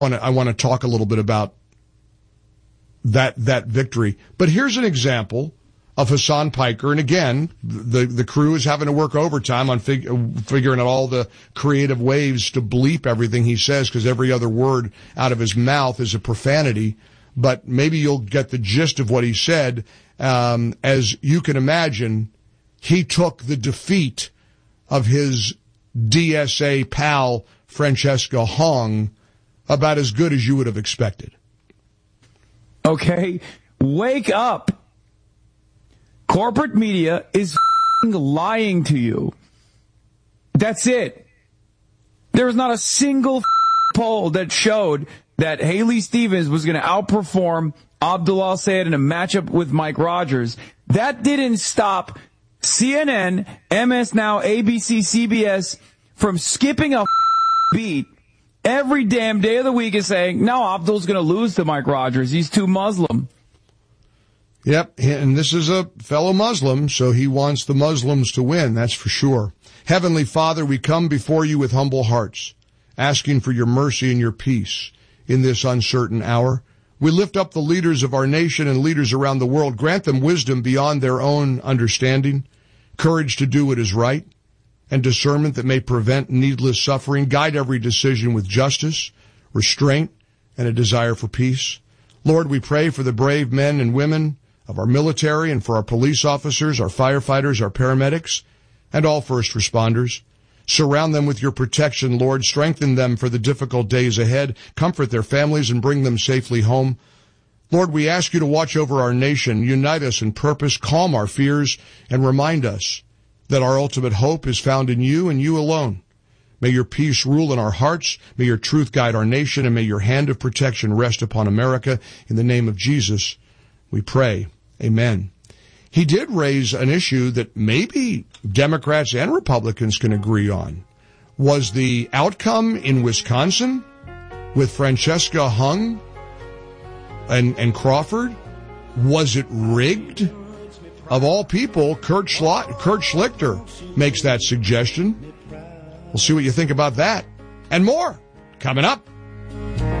I want to talk a little bit about that victory. But here's an example of Hassan Piker. And again, the crew is having to work overtime on figuring out all the creative ways to bleep everything he says, because every other word out of his mouth is a profanity. But maybe you'll get the gist of what he said. As you can imagine, he took the defeat of his DSA pal, Francesca Hong, about as good as you would have expected. Okay, wake up. Corporate media is lying to you. That's it. There was not a single poll that showed that Haley Stevens was going to outperform Abdullah Sayed in a matchup with Mike Rogers. That didn't stop CNN, MS Now, ABC, CBS from skipping a beat every damn day of the week and saying, no, Abdul's going to lose to Mike Rogers. He's too Muslim. Yep, and this is a fellow Muslim, so he wants the Muslims to win, that's for sure. Heavenly Father, we come before you with humble hearts, asking for your mercy and your peace in this uncertain hour. We lift up the leaders of our nation and leaders around the world. Grant them wisdom beyond their own understanding, courage to do what is right, and discernment that may prevent needless suffering. Guide every decision with justice, restraint, and a desire for peace. Lord, we pray for the brave men and women of our military and for our police officers, our firefighters, our paramedics, and all first responders. Surround them with your protection, Lord. Strengthen them for the difficult days ahead. Comfort their families and bring them safely home. Lord, we ask you to watch over our nation, unite us in purpose, calm our fears, and remind us that our ultimate hope is found in you and you alone. May your peace rule in our hearts. May your truth guide our nation, and may your hand of protection rest upon America. In the name of Jesus, we pray. Amen. He did raise an issue that maybe Democrats and Republicans can agree on. Was the outcome in Wisconsin with Francesca Hung and Crawford, was it rigged? Of all people, Kurt Schlichter makes that suggestion. We'll see what you think about that and more coming up.